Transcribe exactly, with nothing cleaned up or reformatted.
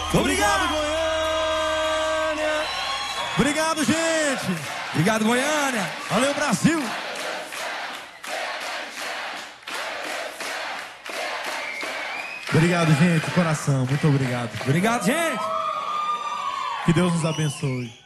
Obrigado, Goiânia. Obrigado, gente. Obrigado, Goiânia. Valeu, Brasil. Obrigado, gente, coração, muito obrigado. Obrigado, gente. Que Deus nos abençoe.